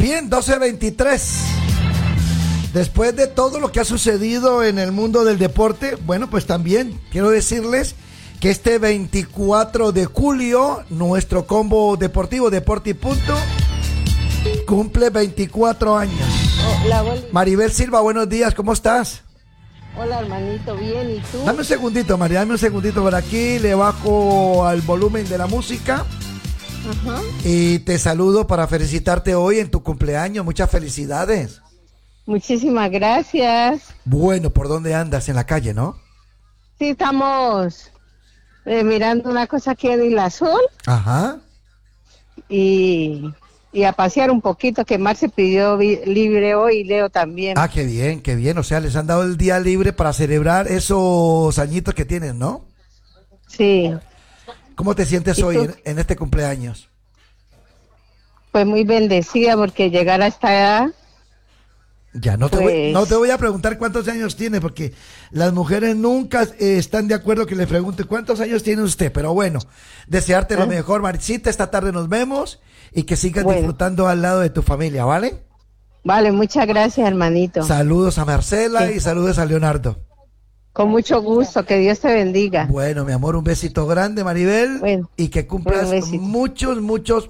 Bien, 12:23. Después de todo lo que ha sucedido en el mundo del deporte, bueno, pues también quiero decirles que este 24 de julio, nuestro combo deportivo, Deporte y Punto, cumple 24 años. Hola, Boli. Maribel Silva, buenos días, ¿cómo estás? Hola, hermanito, bien, ¿y tú? Dame un segundito, María, dame un segundito por aquí, le bajo al volumen de la música. Ajá. Y te saludo para felicitarte hoy en tu cumpleaños, muchas felicidades. Muchísimas gracias. Bueno, ¿por dónde andas? En la calle, ¿no? Sí, estamos mirando una cosa aquí en Isla Azul Ajá. y a pasear un poquito, que Mar se pidió libre hoy y Leo también. Ah, qué bien, qué bien. O sea, les han dado el día libre para celebrar esos añitos que tienen, ¿no? Sí, ¿Cómo te sientes ¿y hoy tú? en este cumpleaños? Pues muy bendecida porque llegar a esta edad, Ya, no pues... te voy a preguntar cuántos años tiene, porque las mujeres nunca están de acuerdo que le pregunte cuántos años tiene usted. Pero bueno, desearte lo mejor, Maricita. Esta tarde nos vemos y que sigas Bueno. disfrutando al lado de tu familia, ¿vale? Vale, muchas gracias, hermanito. Saludos a Marcela Sí. y saludos a Leonardo. Con mucho gusto, que Dios te bendiga. Bueno, mi amor, un besito grande, Maribel. Bueno, Y que cumplas un besito. muchos, muchos